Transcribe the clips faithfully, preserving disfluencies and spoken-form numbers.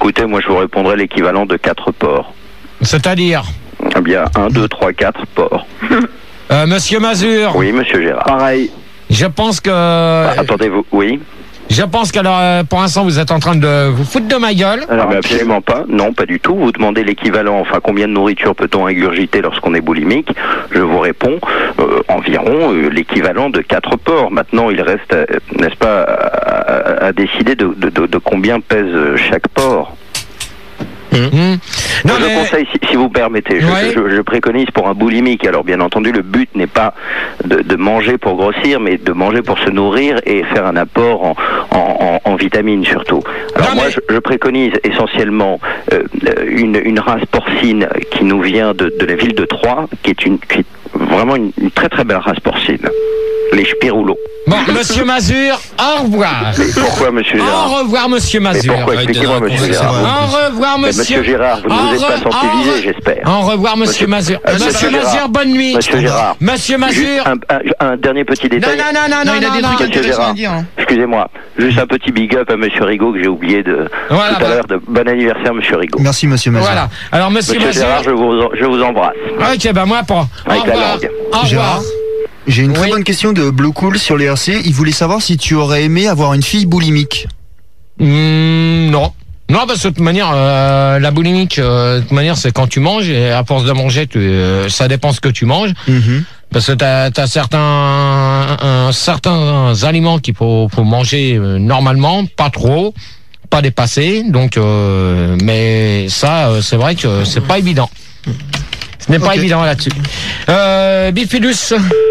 écoutez, moi je vous répondrai l'équivalent de quatre ports. C'est-à-dire Eh bien, un, deux, trois, quatre ports. euh, Monsieur Mazur. Oui, monsieur Gérard. Pareil. Je pense que... Ah, attendez-vous, oui. Je pense que alors, pour l'instant, vous êtes en train de vous foutre de ma gueule. Alors, mais absolument pas. Non, pas du tout. Vous demandez l'équivalent, enfin, combien de nourriture peut-on ingurgiter lorsqu'on est boulimique? Je vous réponds, euh, environ euh, l'équivalent de quatre ports. Maintenant, il reste, euh, n'est-ce pas, à, à, à décider de, de, de, de combien pèse chaque porc. Mmh. Non, je mais... conseille, si, si vous permettez, je, ouais. je, je préconise pour un boulimique. Alors bien entendu, le but n'est pas de, de manger pour grossir, mais de manger pour se nourrir et faire un apport en, en, en, en vitamines surtout. Alors non, moi, mais... je, je préconise essentiellement euh, une, une race porcine qui nous vient de, de la ville de Troyes, qui est, une, qui est vraiment une, une très très belle race porcine. Les spiroulos. Bon, monsieur Mazur, au revoir. Mais pourquoi, monsieur Gérard? Au revoir, monsieur Mazur. Mais pourquoi? Expliquez-moi, monsieur Gérard. Au revoir, Mais monsieur. monsieur Gérard, vous ne vous êtes pas senti visé, j'espère. Au revoir, monsieur Mazur. Euh, Monsieur, monsieur Mazur, Gérard. bonne nuit. Monsieur Gérard. Monsieur Mazur. Juste un, un, un dernier petit détail. Non, non, non, non, Non, non, il a non, des non. trucs Monsieur intéressants Gérard. à dire. Hein. Excusez-moi, juste un petit big up à monsieur Rigaud que j'ai oublié de Voilà, tout à bah. l'heure. De bon anniversaire, monsieur Rigaud. Merci, monsieur Mazur. Voilà. Alors, monsieur, Monsieur Mazur. Gérard, je vous, je vous embrasse. Ok, bah moi, pour. Au Avec la revoir. langue. Au revoir. Gérard, j'ai une très Oui. bonne question de Blue Cool sur les R C. Il voulait savoir si tu aurais aimé avoir une fille boulimique. Mmh, non. Non, parce que de toute manière, euh, la boulimique, euh, de toute manière, c'est quand tu manges, et à force de manger, tu, euh, ça dépend ce que tu manges. Mhm. Parce que t'as as certains, un, certains aliments qu'il faut, faut manger euh, normalement, pas trop, pas dépasser. Donc, euh, mais ça, euh, c'est vrai que c'est pas évident. Ce n'est pas Ok. évident là-dessus. Euh, Bifidus.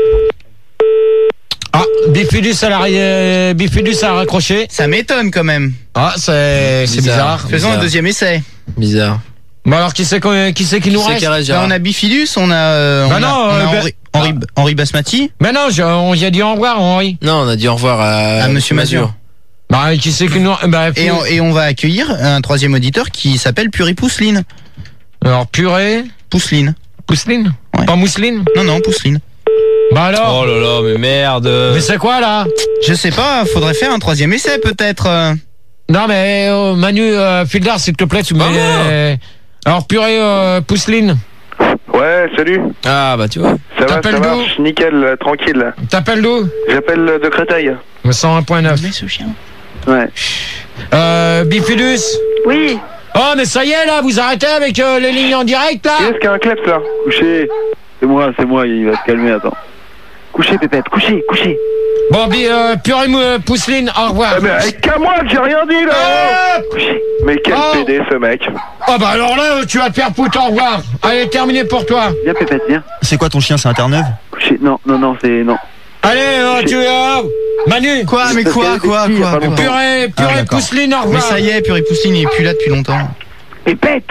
Ah, Bifidus a, la, euh, Bifidus a raccroché. Ça m'étonne quand même. Ah, c'est c'est bizarre. Bizarre. Faisons un deuxième essai. Bizarre. Bon alors, qui c'est qu'on- qui c'est qui nous C'est reste? qui reste, Bah, Gérard? on a Bifidus, on a, euh, Bah on a, non, on a euh, bah- Henri, Henri, Henri Basmati. Mais non, je- on y a dit au revoir, Henri. Non, on a dit au revoir à, À Monsieur Mazur. Bah, qui c'est qui nous bah, Et on, et on va accueillir un troisième auditeur qui s'appelle Puri Pousseline. Alors, purée, Pousseline. pousseline Ouais. Pas mousseline Non, non, Pousseline. Bah alors Oh là là, mais merde. Mais c'est quoi, là? Je sais pas, faudrait faire un troisième essai peut-être. euh. Non, mais euh, Manu, euh, Fildar, s'il te plaît, tu Bah mets... euh, alors, purée, euh, pousseline. Ouais, salut. Ah bah tu vois. Ça va, T'appelles ça d'où? marche, nickel, euh, tranquille. là. T'appelles d'où? J'appelle euh, de Créteil. cent un point neuf. Mais ce chien. Ouais. Euh, Bifidus. Oui, Oh, mais ça y est, là, vous arrêtez avec euh, les lignes en direct, là? Qui est-ce qu'il y a un kleps là? Couché. C'est moi, c'est moi, il va se calmer, attends. Couché, Pépette, couché, couché. Bon, bi, euh, purée, mou- euh, pousseline, au revoir. Ah, mais avec qu'à moi, j'ai rien dit là. Ah Couché. Mais quel Oh. P D ce mec. Oh, bah alors là, tu vas te faire foutre, au revoir. Allez, terminé pour toi. Viens, Pépette, viens. C'est quoi ton chien, c'est un Terre-Neuve? Couché. Non, non, non, c'est non. Allez, euh, tu euh, Manu. Quoi, mais quoi, quoi, quoi, quoi Purée, Ah, purée, d'accord. pousseline, au Mais revoir. ça y est, Puri Pousseline, il est plus là depuis longtemps. Pépette.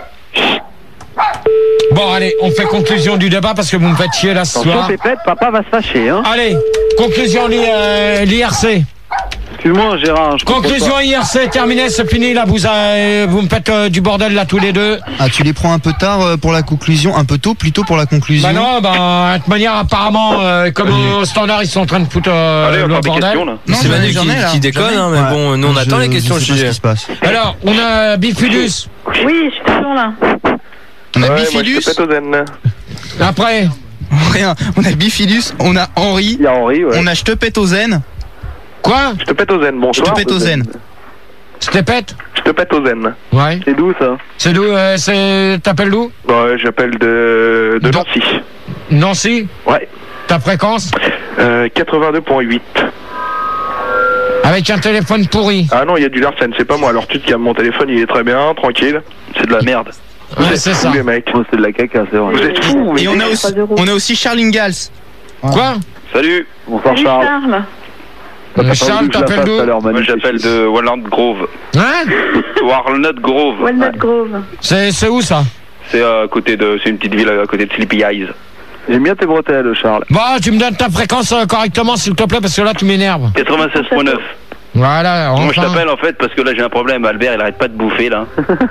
Bon, allez, on fait conclusion du débat parce que vous me faites chier là ce soir. Pépette, papa va se fâcher, hein. Allez, conclusion l'I- euh, l'I R C. Excuse-moi, Gérard. Je Conclusion I R C, terminé, c'est fini. Là, vous, euh, vous me faites euh, du bordel là tous les deux. Ah, tu les prends un peu tard euh, pour la conclusion, un peu tôt, plutôt pour la conclusion. Bah non, bah, de toute manière, apparemment, euh, comme au standard, ils sont en train de foutre euh, Allez, on le va faire des bordel. questions là. Non, C'est j'en ai- Manu j'en qui, ai, là. qui déconne, J'en ai. hein, mais Ouais. bon, nous on Je- attend les questions. je sais pas je- ce qui se passe. Alors, on a Bifidus. oui, je suis toujours là. On a Ouais, moi je Bifidus. te pète aux zen. Après, Rien. On a Bifidus, on a Henri, Il y a Henri, ouais. on a Je te pète aux zen. quoi? Je te pète aux zen, Je bonsoir. te pète aux zen. Je te pète? Je te pète aux zen. Ouais. C'est d'où ça? C'est d'où? euh, c'est... T'appelles d'où? Ouais, j'appelle de, de Dans- Nancy. Nancy? Ouais. Ta fréquence? Euh, quatre-vingt-deux virgule huit. Avec un téléphone pourri. Ah non, il y a du Larsen, c'est pas moi. Alors tu te calmes, mon téléphone il est très bien, tranquille. C'est de la merde. Vous Ouais, êtes c'est fous, ça. les mecs. c'est de la caca, c'est vrai. Vous êtes fous, mais Et on a aussi, on a aussi Charles Ingalls. Quoi? Salut. Bonsoir, Salut Charles. Euh, Charles, t'appelles d'où? Moi j'appelle de Walnut Grove. Hein? Walnut Grove. Walnut Grove. C'est, c'est où ça? C'est à côté de, c'est une petite ville à côté de Sleepy Eyes. J'aime bien tes bretelles, Charles. Bon, tu me donnes ta fréquence euh, correctement, s'il te plaît, parce que là, tu m'énerves. quatre-vingt-seize virgule neuf. Voilà, enfin. Moi je t'appelle en fait parce que là j'ai un problème. Albert il arrête pas de bouffer là.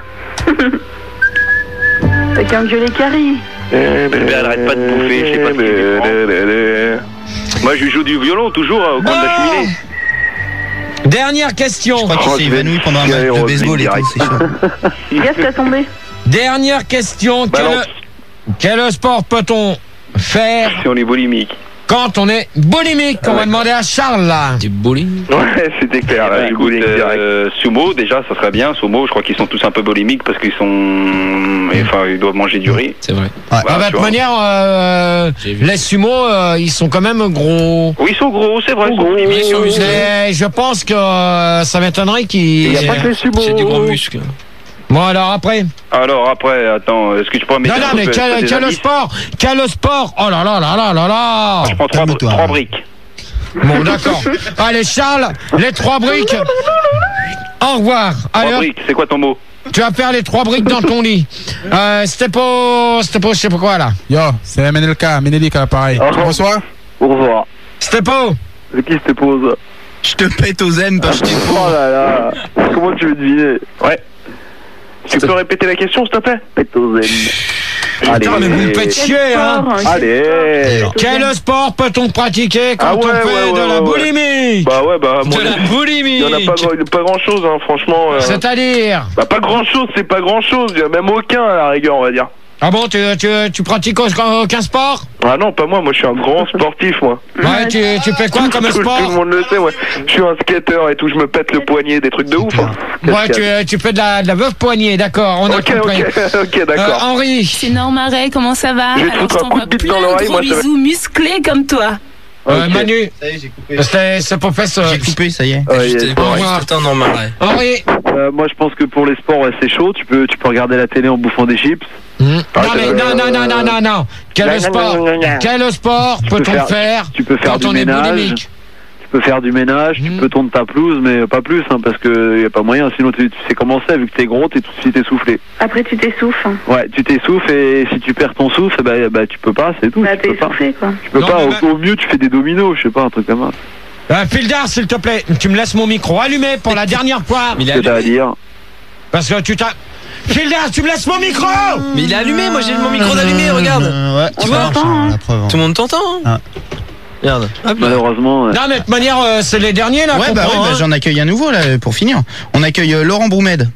T'as qu'à engueuler Carrie. Albert il arrête pas de bouffer, je sais pas ce qu'il lui prend. Moi je lui joue du violon toujours euh, au coin de la cheminée. Dernière question. Je crois qu'il Oh, s'est je vais évanoui pendant un match tirer de au baseball et direct. tout, c'est chaud. Gaz, t'as tombé. Dernière question. Quel, Balance. quel sport peut-on faire Si on est boulimique. quand on est boulimique? On va demander à Charles là. Du bowling. Ouais, c'était clair. Eh ben, là, du écoute, bowling direct. euh, sumo, déjà, ça serait bien. Sumo, je crois qu'ils sont tous un peu boulimiques parce qu'ils sont. Enfin, ils doivent manger du riz. C'est vrai. Ah bah, de tu toute vois. manière, euh, J'ai vu. les sumo, euh, ils sont quand même gros. Oui, ils sont gros, c'est vrai. Ils sont boulimiques. Ils sont musclés. Mais je pense que euh, ça m'étonnerait qu'ils. Il n'y a pas que les subos. J'ai du gros muscle. Bon alors après. Alors après, attends, est-ce que tu pourrais Non mettre non un mais peu- quel, des quel indices sport, quel sport. Oh là là là là là là. Je prends trois, Calme-toi. trois briques. Bon d'accord. Allez Charles, les trois briques. Au revoir. Trois Allez, hop, briques, c'est quoi ton mot? tu vas faire les trois briques dans ton lit. Euh, c'était pas, c'était pas, je sais pas quoi là. Yo, c'est M N L K, Ménélique à l'appareil. Ah. Bonsoir. Au revoir. C'était pas. C'est qui se pose? Je te pète aux aimes, pas je t'ai Oh là là. Comment tu veux deviner? Ouais. Tu peux répéter la question, s'il te plaît? Pète aux aimes. Putain mais vous me faites Quel chier hein. sport, quel Allez. sport Quel sport peut-on pratiquer quand Ah ouais, on fait ouais, de ouais, la ouais, boulimie? Bah ouais, bah. De moi, la Il y en a boulimie. pas, pas grand chose, hein, franchement. euh. C'est-à-dire. Bah pas grand chose, c'est pas grand chose. Il y a même aucun à la rigueur, on va dire. Ah bon, tu, tu, tu pratiques aucun sport? Ah non, pas moi, moi je suis un grand sportif, moi. Ouais, tu, tu fais quoi comme tout, tout le sport? monde le sait, ouais. Je suis un skater et tout, je me pète le poignet, des trucs de ouf. Hein. Ouais, tu, tu fais de la, de la veuve poignée, d'accord, on a Ok, compris. ok, ok, Euh, d'accord. Henri, C'est Normaret, comment ça va? Je vais te Alors, foutre je un coup de t'envoie bite plein dans de l'oreille, gros moi, ça va. bisous musclés comme toi. euh, Ok. Manu, Ça y est, j'ai coupé. c'est c'est pour faire ça. J'ai coupé, ça y est. Ouais, Je y a- t'ai pas enregistré le temps normal. Henri, Euh, moi je pense que pour les sports ouais, c'est chaud, tu peux tu peux regarder la télé en bouffant des chips. Hmm. Ah, non mais euh, non non non non non non. Quel non, sport, non, non, non. quel sport peux peut-on faire- faire Tu peux faire quand du on est ménage, boulimique? tu peux faire du ménage, tu Mhm. peux tondre ta pelouse mais pas plus hein, parce que y a pas moyen sinon tu, tu sais comment c'est vu que t'es gros, t'es tout de suite essoufflé. Après, tu t'essouffles. Ouais, tu t'essouffles et si tu perds ton souffle bah, bah tu peux pas, c'est tout, Bah, tu t'es peux pas. essoufflé, quoi. Tu peux Non, pas, mais au, bah- au mieux tu fais des dominos, je sais pas, un truc comme ça. Euh, Fildar, s'il te plaît, tu me laisses mon micro allumé pour la dernière fois. Mais il est Qu'est-ce que t'as à allumé. dire? Parce que tu t'as... Fildar, tu me laisses mon micro. Mais il est allumé, moi j'ai mon micro d'allumé, regarde. Euh, ouais, On ça marche, t'entend, hein, hein. la preuve. hein. Tout le monde t'entend. hein. Ah. Regarde. Hop là. Malheureusement. ouais. Non mais de toute manière, euh, c'est les derniers là Ouais, qu'on bah, prend, ouais, bah, hein. j'en accueille un nouveau là pour finir. On accueille euh, Laurent Broumed.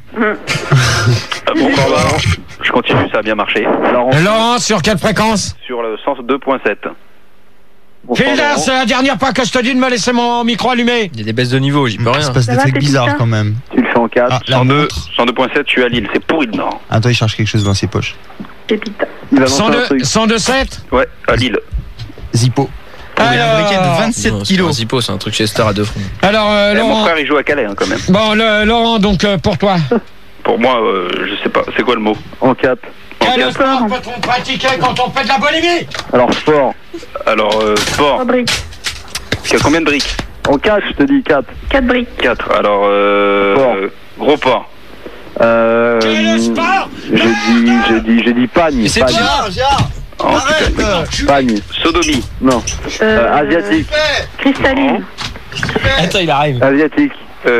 Ah bon, bah, bah, je continue, ça a bien marché. Alors on Laurent, sur quelle fréquence? Sur le sens deux point sept. on s'en Fildar, va. c'est la dernière fois que je te dis de me laisser mon micro allumé. Il y a des baisses de niveau, j'y peux Il rien. se passe Ça des va, trucs t'es bizarres bizarre quand même. Tu le fais en quatre. Ah, la cent deux, montre. cent deux point sept, je suis à Lille, c'est pourri le Nord. Attends, il cherche quelque chose dans ses poches. Pépite. Il va lancer un truc. cent deux sept. Ouais, à Lille. Zippo. Oh, il a un briquet de Alors, vingt-sept Non, c'est pas un kilos. Zippo, c'est un truc chez Star à deux francs. alors euh, Eh, mon Laurent. frère, il joue à Calais, hein, quand même. Bon, le- Laurent, donc euh, pour toi. Pour moi, euh, je sais pas, c'est quoi le mot? En quatre. Quel sport peut-on pratiquer quand on fait de la boulimie? Alors sport. Alors, euh, sport, Trois briques. il y a combien de briques? En quatre, je te dis quatre. Quatre briques. quatre. Alors, euh, Sport. euh, gros porc. Euh, Quel sport? j'ai dit, j'ai dit, j'ai dit pagne. Mais c'est pagne. toi. Oh, putain, Pagne. sodomie. Non. Euh, Euh, asiatique. Cristalline. Attends, il arrive. Asiatique.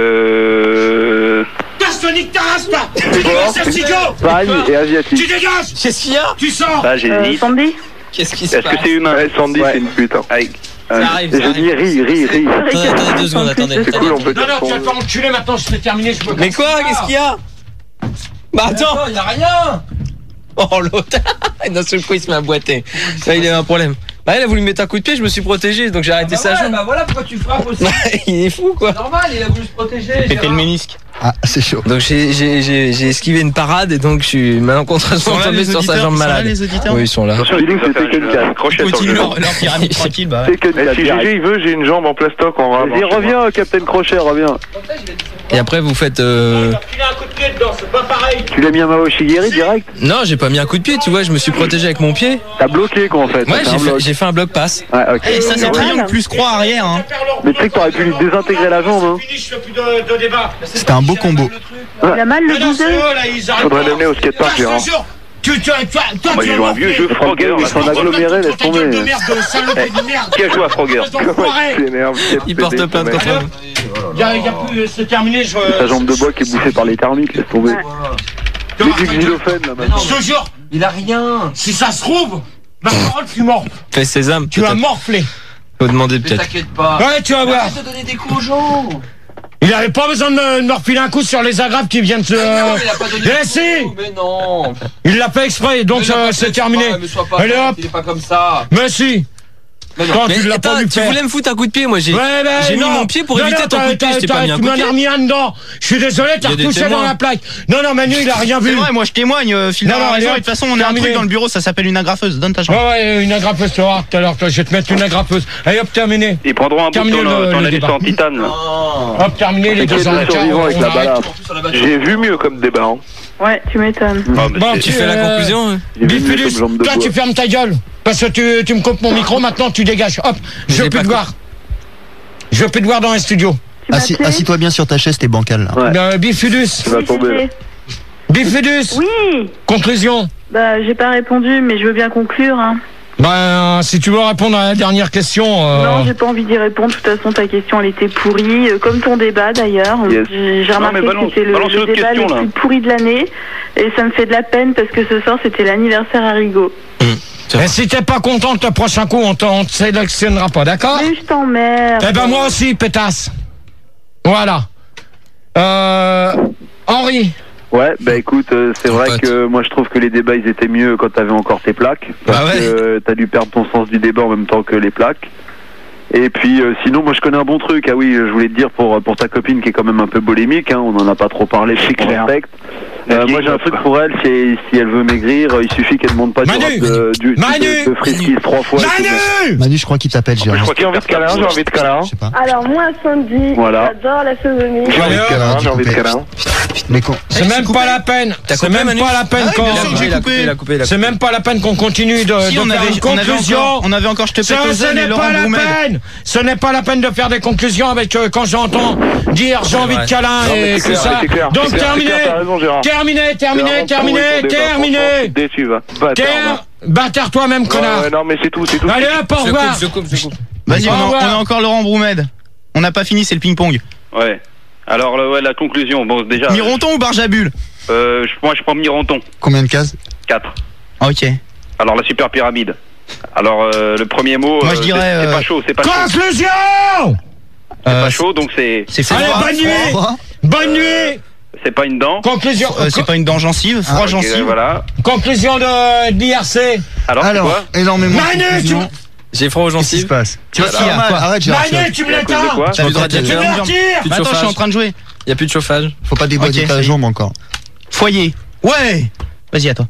Euh, Tonique ta race, toi. Tu dégages, Sergico. Pagne et asiatique. Tu dégages. Qu'est-ce qu'il y a? Tu sors. bah, Euh, j'hésite. Sandy. Qu'est-ce qui se Est-ce passe? que c'est humain? Ouais, Sandy, Ouais. c'est une pute. Hein. Avec, Ça euh, arrive, ça J'ai dit arrive. ri, ri, ri. Attendez, attendez deux secondes, attendez. C'est cool, on peut Non, dire non, tu vas son- te faire enculer maintenant, je t'ai terminé. Je me Mais quoi? Qu'est-ce qu'il y a? Bah attends, il y a rien. Oh l'autre, d'un seul coup il se met à boiter. Là il a un problème. Bah il a voulu me mettre un coup de pied, je me suis protégé, donc j'ai arrêté sa jambe. Bah voilà pourquoi tu frappes aussi. Il est fou quoi. Normal, il a voulu se protéger. Péter le ménisque. Ah, c'est chaud. Donc j'ai j'ai j'ai j'ai esquivé une parade et donc je suis malencontreusement tombé sur sa jambe malade. les auditeurs. Oui ils sont là. Attention, Dis-nous que ça c'était fait que un- le cas. un crochet sur le Continue genou. leur, leur pyramide tranquille, bah. C'est que Eh, le si cas. Gégé il veut, j'ai une jambe en plastoc en rame. Vas-y, reviens, Captain Crochet, reviens. Et après vous faites euh... Il a un coup de pied dedans, c'est pas pareil. Tu l'as mis à Mao Shigeri direct? Non j'ai pas mis un coup de pied, tu vois, je me suis protégé avec mon pied. T'as bloqué quoi en fait. Ouais T'as j'ai un fait, bloc. j'ai fait un bloc passe. Ouais, ok. Et ça, c'est Ouais. triangle plus croix arrière. Hein. Mais tu sais que t'aurais pu lui désintégrer la jambe. Hein. Fini, je fais plus de, de débat. C'était un beau combo. Il a mal le bouseux. Faudrait l'amener au skatepark, Gérard. Tu, tu, tu, toi, toi, moi tu j'ai vas joué un m'en vieux faire. jeu Frogger. Ils sont agglomérés, laisse tomber. De merde, de salope de merde. Qui a joué à Frogger? Enfoiré. S'énerve, Il porte pédé, plainte ce mec. contre moi. Y a, y a plus, c'est terminé. Je, Sa jambe de bois qui est bouffée par les thermiques, laisse tomber. Ouais. C'est du xylophène là maintenant. Je te jure, il a rien. Si ça se trouve, ma parole, tu morfles. Fais sésame. Tu vas peut-être. morfler. Faut demander peut-être. T'inquiète pas. Ouais, tu vas voir. de donner des coups aux gens. Il avait pas besoin de me, de me refiler un coup sur les agrafes qui viennent se... Mais non, il a pas donné Eh de si coup, mais non. Il l'a fait exprès, donc Mais il a euh, pas c'est fait terminé. exprès, mais sois pas Allez bête, hop. il est pas comme ça. Mais si. Mais non. Quand Mais tu l'as pas attends, vu tu faire. voulais me foutre un coup de pied, moi j'ai Ouais, ben, j'ai mis non. mon pied pour Non, éviter non, ton t'as- coup de pied, t'as- je t'ai pas t'as- mis un tu coup de m'en as pied. remis un dedans. Je suis désolé, t'as Il y a des retouché témoins. dans la plaque. Non, non, Manu, il a rien vu. C'est vrai, moi je témoigne, euh, Phil Non, non, a raison, allez, et de toute façon on a un terminé. truc dans le bureau, ça s'appelle une agrafeuse, donne ta chance. Ouais, ouais, une agrafeuse, tu vas voir tout à l'heure. Je vais te mettre une agrafeuse. Allez, hop, terminé. Ils prendront un bout de Terminé ton, le- ton le hélice débat. en titane, là. Hop, terminé les C'est deux deux heures et quart. survivants avec on la arrête. balafre. J'ai vu mieux comme débat. Hein. Ouais, tu m'étonnes. Ah, mais Bon, c'est- Tu fais la Euh, conclusion hein J'ai vu mieux Bifidus, comme jambe de toi bois. tu fermes ta gueule. Parce que tu, tu me coupes mon micro, maintenant tu dégages. Hop, je l'ai veux plus pas te voir. Je veux plus te voir dans les studios. Tu m'as Assis- appelé Assis-toi bien sur ta chaise, t'es bancal là. Ouais. Euh, Bifidus, Tu vas Oui, tomber. là. Gégé. Bifidus, Oui. conclusion. Bah, j'ai pas répondu, mais je veux bien conclure. Hein. Ben, si tu veux répondre à la dernière question. euh, Non, j'ai pas envie d'y répondre. De toute façon, ta question, elle était pourrie. euh, Comme ton débat, d'ailleurs. Yes. J'ai j'ai Non, remarqué mais balance- que c'était le, balance le l'autre débat question, le là. plus pourri de l'année. Et ça me fait de la peine parce que ce soir, c'était l'anniversaire à Rigaud. Et si t'es pas content le prochain coup, on te on te sélectionnera pas, d'accord? Mais je t'emmerde. Eh ben moi aussi, pétasse. Voilà. Euh, Henri. Ouais, bah écoute, euh, c'est Ton vrai pote. que moi je trouve que les débats ils étaient mieux quand t'avais encore tes plaques. Parce Ah ouais. que euh, t'as dû perdre ton sens du débat en même temps que les plaques. Et puis euh, sinon moi je connais un bon truc, ah oui je voulais te dire pour, pour ta copine qui est quand même un peu bolémique, hein, on en a pas trop parlé, je clair. respecte. Euh, moi j'ai un truc pour elle, c'est si elle veut maigrir, il suffit qu'elle demande pas du Manu. rap de, du, Manu. de, de frisky trois fois. et c'est bon. Manu. Manu, je crois qu'il t'appelle, Je Gérard. crois qu'il y a envie de câlin, j'ai envie de câlin. Je sais pas. Alors, moi, Sandy, Voilà. j'adore la sodomie. J'ai envie de Alors, câlin, tu j'ai envie de coupais. câlin. Mais con. C'est même pas la peine. T'as C'est coupé, même Manu pas la peine Ah oui, qu'on. bien sûr que j'ai Il a coupé. coupé, il a coupé, il a C'est coupé. même pas la peine qu'on continue de, Si, de on faire avait, une on avait conclusion. encore, on avait encore je te Ça, pète ce et n'est Laurent pas la Broumed. peine. Ce n'est pas la peine de faire des conclusions avec euh, quand j'entends dire j'ai envie de vrai. câlin Non, mais et c'est tout clair, ça. c'est clair, Donc c'est clair, terminé. c'est clair, t'as raison, Gérard. Terminé, C'est terminé, vraiment terminé, pourri ton débat, terminé. franchement, je suis déçu, va. Bâtard, Terre, bâtard toi-même, va. connard. Ouais, ouais, non mais c'est tout, c'est tout. Allez hop, au Je revoir. coupe, je coupe, je coupe. Vas-y, Au on, a- revoir. on a encore Laurent Broumed. On n'a pas fini, c'est le ping-pong. Ouais. Alors, le- ouais, la conclusion, bon, déjà. Mironton ou Barjabul? Euh, je- moi, je prends Mironton. Combien de cases? quatre. Ah, ok. Alors, la super pyramide. Alors, euh, le premier mot. Moi, je euh, dirais, c'est- C'est euh, pas chaud, c'est pas chaud. Conclusion. C'est Euh, pas chaud, donc c'est. C'est froid. Allez, bonne nuit. Froid. Bonne nuit. C'est pas une dent. Conclusion. Euh, c'est pas une dent gencive, froid Ok, gencive. voilà. Conclusion de, de l'I R C. Alors, c'est Alors, quoi énormément. de Manu, tu conclusions. me- J'ai froid aux Qu'est-ce qui se gencives. passe? Tu vois, Voilà. si, quoi Arrête, Gérard. Manu, tu me C'est à cause de l'éteins. quoi T'as plus le droit de Tu dire. Tu me Jambe. le retires. Plus de Attends, je suis en chauffage. train de jouer. Il y a plus de chauffage. Faut pas déboîter Ok, ta ça y est. jambe encore. Foyer. Ouais. Vas-y, à toi.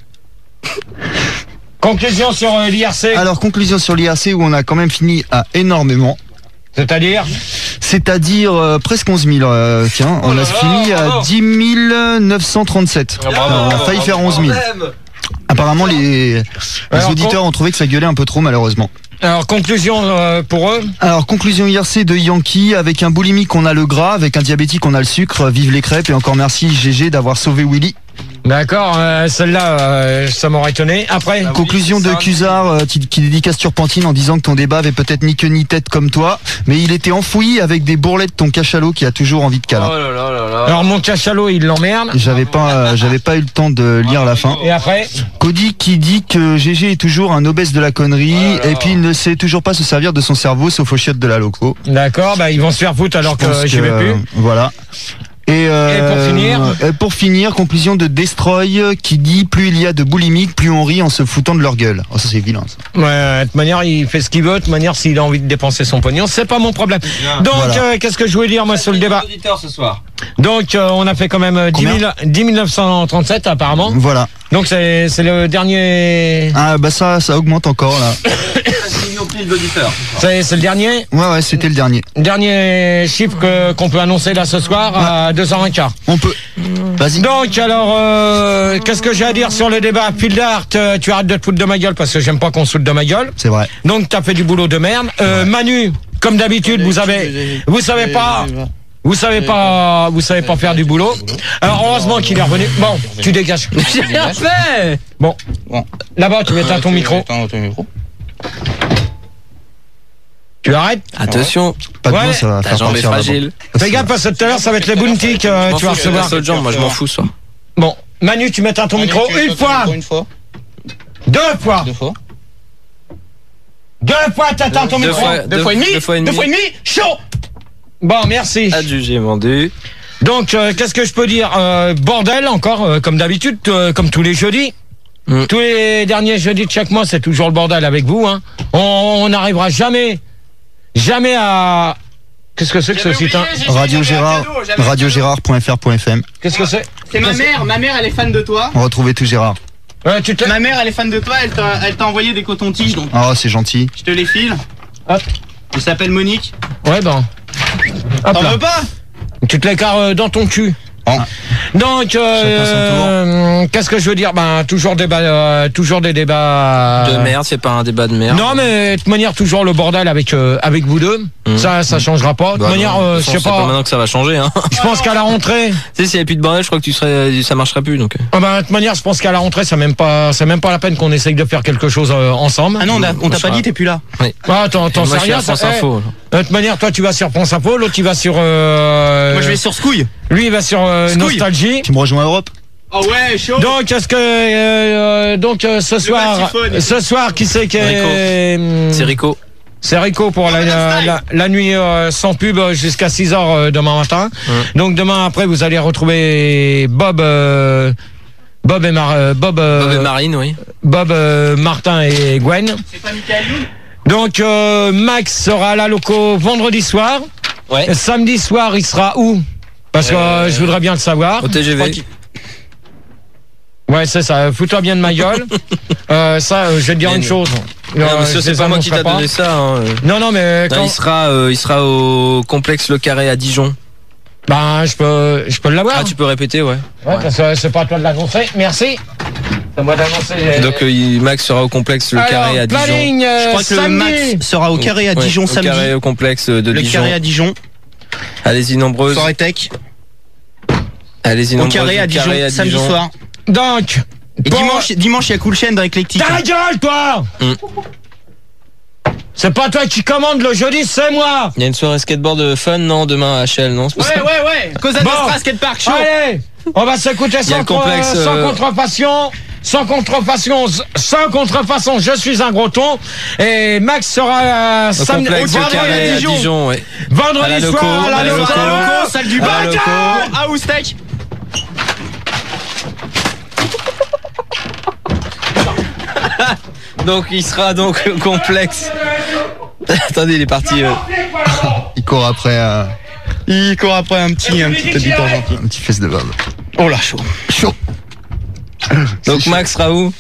Conclusion sur euh, l'I R C. Alors, conclusion sur l'I R C où on a quand même fini à énormément. C'est-à-dire C'est-à-dire euh, presque onze mille. euh, tiens, on là a là, fini à bravo. dix mille neuf cent trente-sept. Ah, bravo, Alors, on a bravo, failli bravo, faire onze mille. bravo. Apparemment, les, les Alors, auditeurs ont trouvé que ça gueulait un peu trop, malheureusement. Alors, conclusion euh, pour eux. Alors, conclusion I R C de Yankee. Avec un boulimique, on a le gras. Avec un diabétique, on a le sucre. Vive les crêpes. Et encore merci, G G, d'avoir sauvé Willy. D'accord, euh, celle-là, euh, ça m'aurait étonné. Après, Conclusion c'est de ça. Cusard euh, qui, qui dédicace Turpentine en disant que ton débat avait peut-être ni queue ni tête comme toi, mais il était enfoui avec des bourrelettes ton cachalot qui a toujours envie de Oh câlin. là là là là. alors mon cachalot, il l'emmerde. J'avais pas, euh, j'avais pas eu le temps de lire la fin. Et après, Cody qui dit que G G est toujours un obèse de la connerie Voilà. et puis il ne sait toujours pas se servir de son cerveau sauf aux chiottes de la loco. d'accord, bah ils vont se faire foutre alors Je pense que j'y que, vais plus. euh, Voilà. Et, euh, Et pour finir et pour finir, conclusion de Destroy qui dit plus il y a de boulimiques, plus on rit en se foutant de leur gueule. Oh, ça c'est vilain. Ça. Ouais, de toute manière, il fait ce qu'il veut. De toute manière, s'il a envie de dépenser son pognon, c'est pas mon problème. Donc, Voilà. euh, qu'est-ce que je voulais dire moi sur le débat? Auditeurs ce soir. Donc, euh, on a fait quand même euh, dix mille, dix mille neuf cent trente-sept apparemment. Voilà. Donc, c'est c'est le dernier. Ah bah ça, ça augmente encore là. cinq millions pile d'auditeurs. C'est c'est le dernier. Ouais ouais, c'était le dernier. Dernier chiffre que- qu'on peut annoncer là ce soir à deux heures quinze. On peut. Vas-y. Donc alors, euh, qu'est-ce que j'ai à dire sur le débat? Phil Dart, euh, tu arrêtes de te foutre de ma gueule parce que j'aime pas qu'on se foute de ma gueule. C'est vrai. Donc t'as fait du boulot de merde. Euh, Manu, comme d'habitude, vous avez, vous savez pas, vous savez pas, vous savez pas faire du boulot. Alors heureusement qu'il est revenu. Bon, tu dégages. J'ai rien fait. Bon, Bon. là-bas tu éteins ton micro. Tu arrêtes. Attention, Pas de Ouais, moi, ça va ta faire jambe est partir la fragile. bombe. Fais gaffe parce que tout à l'heure ça va être les bounty que euh, Je m'en tu vas fous, je fais recevoir. la seule jambe, moi je m'en fous ça. Bon, Manu, tu m'éteins ton micro une fois, Une fois. deux fois, Deux fois. deux fois t'éteins ton Deux micro. fois- deux- deux fois et demi. Deux fois et demi. Chaud. Bon, merci. Adjugé, vendu. Donc, euh, qu'est-ce que je peux dire euh, Bordel, encore, euh, comme d'habitude, euh, comme tous les jeudis. Mm. Tous les derniers jeudis de chaque mois, c'est toujours le bordel avec vous. Hein. On n'arrivera jamais, jamais à... Qu'est-ce que c'est que ce site hein Radio Gérard, radio gérard point f r point f m. Qu'est-ce que c'est? C'est ma mère, ma mère elle est fan de toi. On retrouve tout Gérard. Ouais, tu te... Ma mère elle est fan de toi, elle t'a, elle t'a envoyé des cotons-tiges donc. Oh, c'est gentil. Je te les file. Hop. Elle s'appelle Monique. Ouais, bon. T'en veux pas? Tu te l'écarres dans ton cul. Oh. Donc, euh, qu'est-ce que je veux dire? Ben, toujours débat, euh, toujours des débats. De merde, c'est pas un débat de merde. Non, mais de toute manière, toujours le bordel avec euh, avec vous deux. Mmh. Ça, ça changera pas. De toute bah manière, non, euh, de je toute sais façon, pas. C'est pas maintenant que ça va changer, hein. Je pense qu'à la rentrée. Tu sais, s'il n'y avait plus de bordel, je crois que tu serais, ça marcherait plus, donc. Ah ben, de toute manière, je pense qu'à la rentrée, c'est même pas, c'est même pas la peine qu'on essaye de faire quelque chose euh, ensemble. Ah non, on, a, on t'a pas dit, t'es plus là. Oui. Ah, t'en, t'en sais rien, ça. Info. De toute manière, toi, tu vas sur France Info, l'autre, tu vas sur. Euh... Moi, je vais sur Scouille. Lui, il va sur euh, Nostalgie. Tu me rejoins à Europe. Oh ouais, chaud. Donc, est-ce que euh, donc euh, ce soir, ce soir, qui c'est qui est Rico. C'est Rico. C'est Rico pour la, la, la, la nuit euh, sans pub jusqu'à six heures euh, demain matin. Hum. Donc demain après, vous allez retrouver Bob, euh, Bob et Mar, euh, Bob, euh, Bob et Marine, oui. Bob, euh, Martin et Gwen. C'est pas Michael Youn. Donc euh, Max sera à la loco vendredi soir. Ouais. Samedi soir, il sera où? Parce que euh, je voudrais bien le savoir. Au T G V. Ouais, c'est ça. Fous-toi bien de ma gueule. euh, ça, euh, je vais te dire mais une chose. Non, euh, monsieur, c'est pas moi qui t'a donné ça. Hein. Non, non, mais non, quand... il sera, euh, il sera au complexe Le Carré à Dijon. Ben, je peux, je peux l'avoir. Ah, tu peux répéter, ouais. Ouais, ouais. Parce que c'est pas à toi de l'annoncer. Merci. C'est moi d'annoncer. Donc, euh, Max sera au complexe Le Alors, Carré à Dijon. Planning, euh, je crois que samedi. le Max sera au Carré à Dijon ouais, samedi. Au Carré au complexe de Le Dijon. Carré à Dijon. Allez-y nombreuses. Soirée tech. Allez-y nombreuses. Au Carré à Dijon, Carré à samedi Dijon. Soir. Donc. Et bon. dimanche, dimanche, il y a Cool Chain avec Eclectic. Ta gueule, toi! Mm. C'est pas toi qui commande le jeudi, c'est moi! Il y a une soirée skateboard fun, non, demain à H L, non? Ouais, ouais, ouais! Cosa bon. Nostra Skatepark, chaud! Allez! On va s'écouter sans, complexe, sans euh... contrefaçon. Sans contrefaçon, sans contrefaçon, je suis un gros ton. Et Max sera euh, samedi, vendredi à Dijon. À Dijon ouais. Vendredi à la soir, loco, à la loco, loco, salle du bac, à Oustek. Donc il sera donc au complexe. Attendez, il est parti. Euh... Il court après. Euh... Il court après un petit, un petit auditeur gentil. Un petit fesse de Bob. Oh là, chaud. Chaud. Donc Max sera où?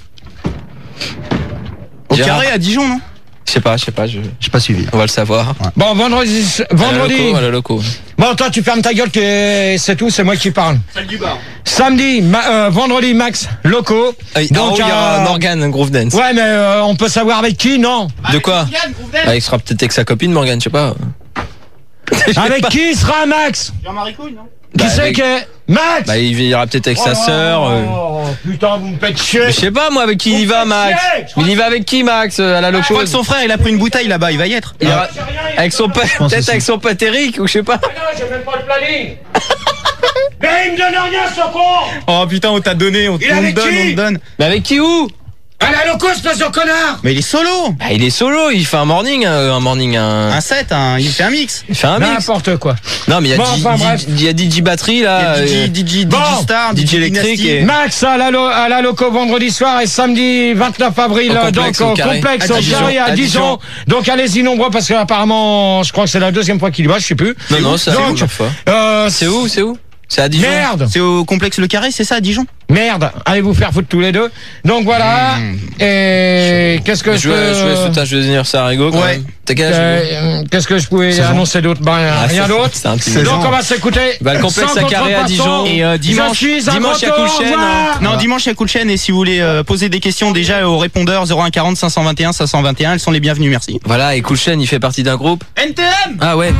Au Carré à Dijon, non? Je sais pas, je sais pas, je. J'ai pas suivi. On va le savoir. Ouais. Bon, vendredi, vendredi. À la loco, à la loco. Bon, toi, tu fermes ta gueule, que c'est tout, c'est moi qui parle. Salle du bar. Samedi, ma, euh, vendredi, Max, loco. Ah, donc, il y aura euh, Morgane, Groove Dance. Ouais, mais euh, on peut savoir avec qui, non? De quoi? Morgane, ah, il sera peut-être avec sa copine, Morgane, je sais pas. Avec pas. Qui sera Max? Jean-Marie Couille, non? Qui bah, c'est avec... que Max? Bah, il ira peut-être avec oh sa sœur. Oh, euh... oh, putain, vous me faites chier. Je sais pas, moi, avec qui vous il y va, Max. Il y va avec qui, Max, à la loco? Je crois que son frère, il a pris une bouteille là-bas, il va y être. Il ira... Avec son pote, peut-être avec son pote Eric, ou je sais pas. Ah non, j'ai même pas le planning. Mais il me donne rien, ce con. Oh putain, on t'a donné, on te donne, on te donne. Mais avec qui où? À la loco, espèce de connard. Mais il est solo. Bah, il est solo, il fait un morning, un morning, un... Un set, un... il fait un mix. Il fait un mix. N'importe quoi. Non, mais il y a, bon, D- enfin, D- y a D J Batterie, là. Il y a D J, D J, bon. D J Star, D J électrique et... Max à la, lo- à la loco vendredi soir et samedi vingt-neuf avril, au complexe, donc au au carré. complexe à au Dijon. carré à, à Dijon. Dijon. Donc allez-y nombreux parce qu'apparemment, je crois que c'est la deuxième fois qu'il y va, je sais plus. Non, non, c'est la première fois. Euh, c'est où, c'est où? C'est à Dijon. Merde. C'est au complexe Le Carré, c'est ça, à Dijon? Merde, allez vous faire foutre tous les deux. Donc voilà. Mmh. Et qu'est-ce que je, je peux... Je vais souhaiter un anniversaire à Rigo. Ouais. T'as quel âge? euh, Qu'est-ce que je pouvais saison. annoncer d'autre? Ben, ah, rien d'autre. Donc on va s'écouter. Bah, le complexe à Carré à Dijon. Et euh, dimanche, dimanche il y a Cool Chain. Non, voilà. Dimanche il y a Cool Chain. Et si vous voulez euh, poser des questions déjà au répondeur zéro un quarante cinq cent vingt et un cinq cent vingt et un, elles sont les bienvenues. Merci. Voilà, et Cool Chain, il fait partie d'un groupe. N T M. Ah ouais.